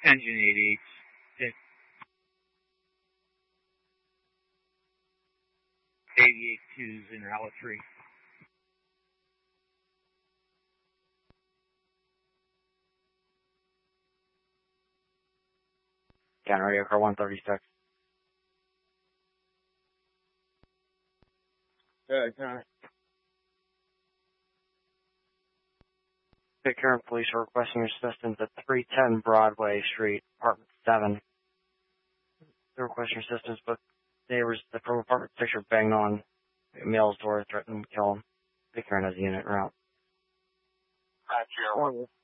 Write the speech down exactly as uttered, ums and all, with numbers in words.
Engine eighty-eight. eighty-eight twos in Rally three. Counter radio car one thirty-six. Yeah, counter. Pitcairn Police are requesting your assistance at three ten Broadway Street, Apartment seven. They're requesting your assistance, but neighbors from Apartment six are banging on a male's door, threatening to kill him. Pitcairn has a unit route. That's your one.